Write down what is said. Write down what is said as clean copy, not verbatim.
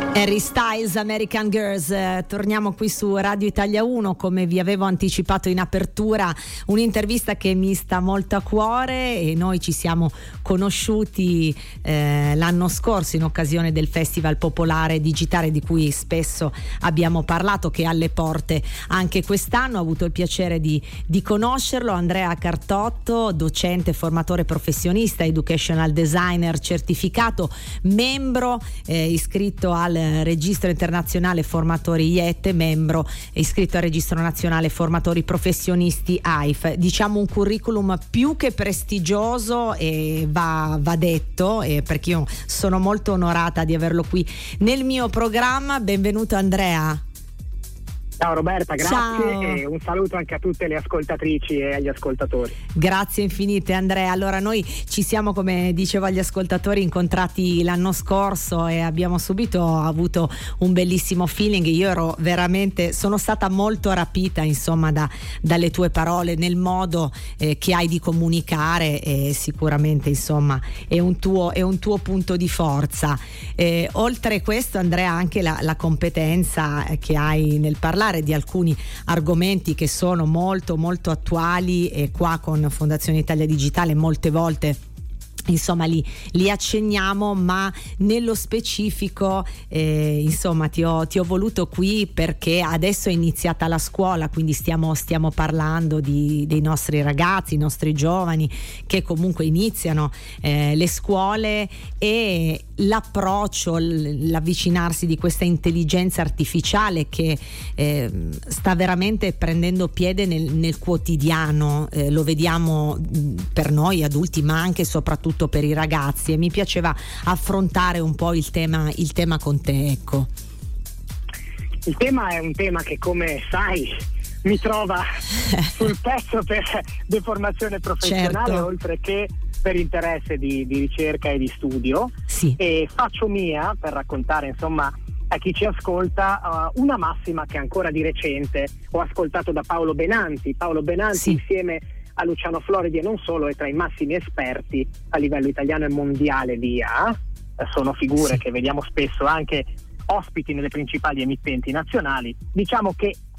Harry Styles, American Girls. Torniamo qui su Radio Italia 1, come vi avevo anticipato in apertura, un'intervista che mi sta molto a cuore, e noi ci siamo conosciuti l'anno scorso in occasione del Festival Popolare Digitale di cui spesso abbiamo parlato, che è alle porte anche quest'anno. Ho avuto il piacere di conoscerlo. Andrea Cartotto, docente, formatore professionista, educational designer certificato, membro iscritto al Registro Internazionale Formatori IET, membro iscritto al Registro Nazionale Formatori Professionisti AIF. Diciamo un curriculum più che prestigioso, e va detto, perché io sono molto onorata di averlo qui nel mio programma. Benvenuto Andrea. Ciao Roberta, grazie. Ciao. E un saluto anche a tutte le ascoltatrici e agli ascoltatori. Grazie infinite Andrea. Allora, noi ci siamo, come dicevo agli ascoltatori, incontrati l'anno scorso e abbiamo subito avuto un bellissimo feeling. Io sono stata molto rapita, insomma, dalle tue parole, nel modo che hai di comunicare, e sicuramente, insomma, è un tuo punto di forza. Oltre questo, Andrea, anche la competenza che hai nel parlare di alcuni argomenti che sono molto molto attuali, e qua con Fondazione Italia Digitale molte volte, insomma, li accenniamo, ma nello specifico insomma ti ho voluto qui perché adesso è iniziata la scuola, quindi stiamo parlando dei nostri ragazzi, i nostri giovani che comunque iniziano le scuole, e l'approccio, l'avvicinarsi di questa intelligenza artificiale che sta veramente prendendo piede nel quotidiano. Lo vediamo per noi adulti, ma anche e soprattutto per i ragazzi, e mi piaceva affrontare un po' il tema con te, ecco. Il tema è un tema che, come sai, mi trova sul pezzo per deformazione professionale, certo, oltre che per interesse di ricerca e di studio. Sì. E faccio mia, per raccontare, insomma, a chi ci ascolta, una massima che ancora di recente ho ascoltato da Paolo Benanti. Sì. Insieme a Luciano Floridi, e non solo, è tra i massimi esperti a livello italiano e mondiale di IA. Sono figure, sì, che vediamo spesso anche ospiti nelle principali emittenti nazionali. Diciamo che